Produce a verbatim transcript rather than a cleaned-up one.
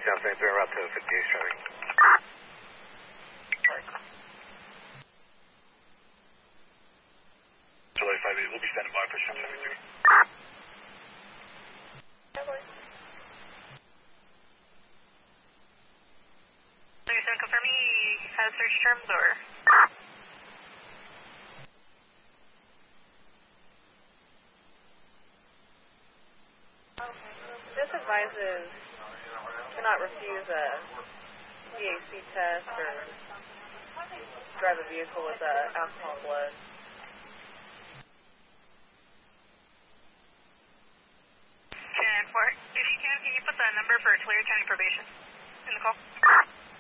South San Pedro, route to fifty-eight traffic. July five eight, we'll be standing by for Sherm seventy-three. Please don't confirm he has search terms or? This advises to not refuse a C A C test or drive a vehicle with uh, alcohol blood. ten four, if you can, can you put the number for Tulare County Probation?